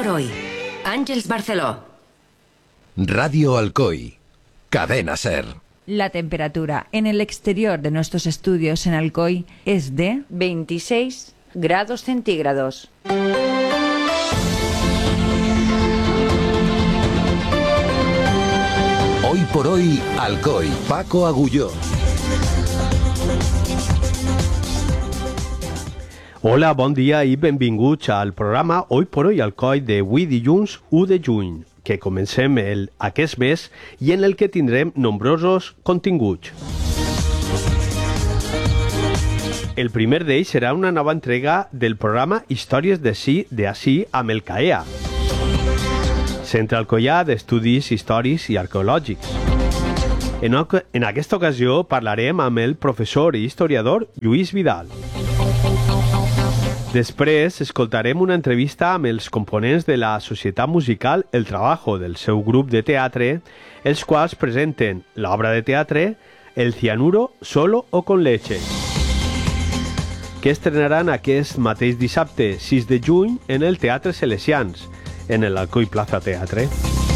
por hoy. Àngels Barceló. Radio Alcoy. Cadena Ser. La temperatura en el exterior de nuestros estudios en Alcoy es de 26 grados centígrados. Hoy por hoy, Alcoy. Paco Agulló. Hola, bon dia i benvinguts al programa Hoy por Hoy Alcoy d'avui dilluns 1 de juny, que comencem aquest mes i en el que tindrem nombrosos continguts. El primer d'ells serà una nova entrega del programa Històries d'ací amb el CAEA, Centre Alcoià d'Estudis Històrics i Arqueològics. En aquesta ocasió parlarem amb el professor i historiador Lluís Vidal. Després escoltarem una entrevista amb els components de la societat musical El Trabajo del seu grup de teatre, els quals presenten l'obra de teatre El cianuro solo o con leche, que estrenaran aquest mateix dissabte 6 de juny en el Teatre Salesians, en l'Alcoy Plaza Teatre.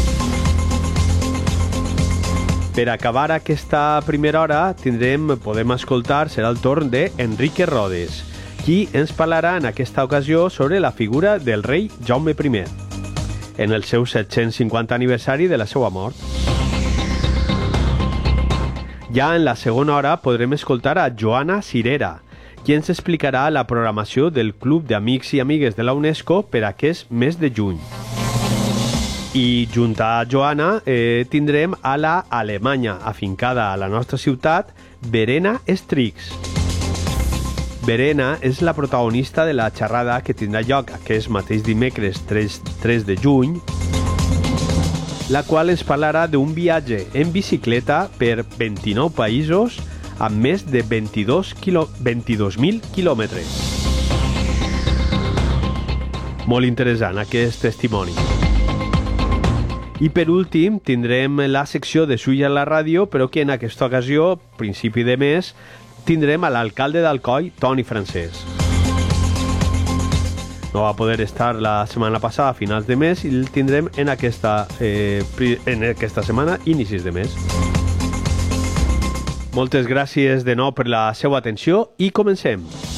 Per acabar aquesta primera hora podem escoltar, serà el torn d'Enrique Rodes, qui ens parlarà en aquesta ocasió sobre la figura del rei Jaume I, en el seu 750 aniversari de la seva mort. Ja en la segona hora podrem escoltar a Joana Cirera, qui ens explicarà la programació del Club d'Amics i Amigues de la UNESCO per aquest mes de juny. I junt a Joana tindrem a la alemanya afincada a la nostra ciutat, Verena Strix. Verena és la protagonista de la xerrada que tindrà lloc aquest mateix dimecres 3 de juny, la qual ens parlarà d'un viatge en bicicleta per 29 països amb més de 22.000 quilòmetres. Molt interessant aquest testimoni. I per últim tindrem la secció de Suïlla a la ràdio, però que en aquesta ocasió, principi de mes, tindrem a l'alcalde d'Alcoi, Toni Francesc. No va poder estar la setmana passada a finals de mes i el tindrem en aquesta setmana, inicis de mes. Moltes gràcies de nou per la seva atenció i comencem.